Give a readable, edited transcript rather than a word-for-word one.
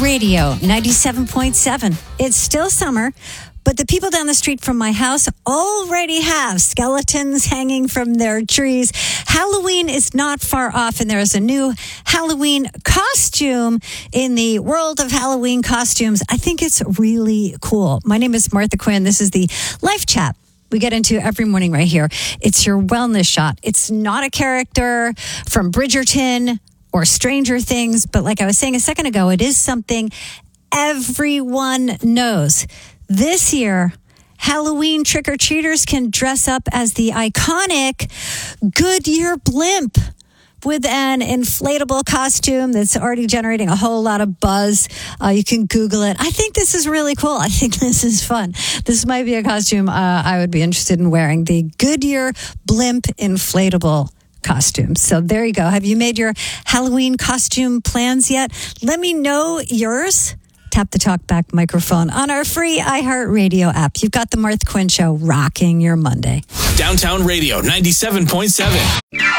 Radio 97.7. It's still summer, but the people down the street from my house already have skeletons hanging from their trees. Halloween is not far off, and there is a new Halloween costume in the world of Halloween costumes. I think it's really cool. My name is Martha Quinn. This is the Life Chat we get into every morning right here. It's your wellness shot. It's not a character from Bridgerton or Stranger Things, but like I was saying a second ago, it is something everyone knows. This year, Halloween trick-or-treaters can dress up as the iconic Goodyear blimp with an inflatable costume that's already generating a whole lot of buzz. You can Google it. I think this is really cool. I think this is fun. This might be a costume I would be interested in wearing, the Goodyear blimp inflatable costume. So there you go. Have you made your Halloween costume plans yet? Let me know yours. Tap the talkback microphone on our free iHeartRadio app. You've got the Martha Quinn Show rocking your Monday. Downtown Radio 97.7.